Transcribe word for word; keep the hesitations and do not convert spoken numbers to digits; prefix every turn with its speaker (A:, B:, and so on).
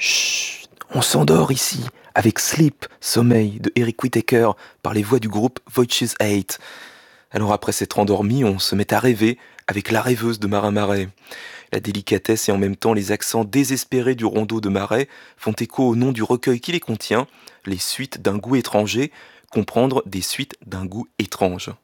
A: Chut, on s'endort ici avec Sleep, Sommeil de Eric Whittaker par les voix du groupe Voices eight. Alors après s'être endormi, on se met à rêver avec La rêveuse de Marin Marais. La délicatesse et en même temps les accents désespérés du rondeau de Marais font écho au nom du recueil qui les contient, Les suites d'un goût étranger, comprendre des suites d'un goût étrange.